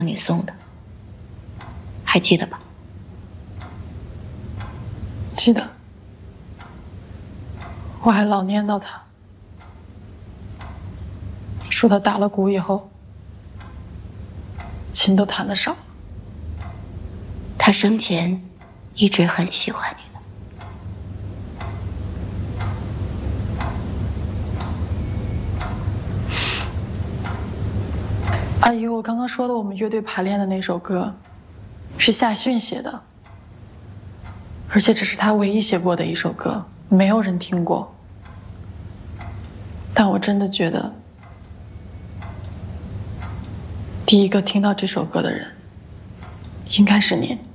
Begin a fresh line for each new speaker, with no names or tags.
你送的，还记得吧？
记得，我还老念叨他，说他打了鼓以后，琴都弹得少。
他生前一直很喜欢你的。
阿姨，我刚刚说的我们乐队排练的那首歌，是夏训写的，而且这是他唯一写过的一首歌，没有人听过。但我真的觉得，第一个听到这首歌的人，应该是您。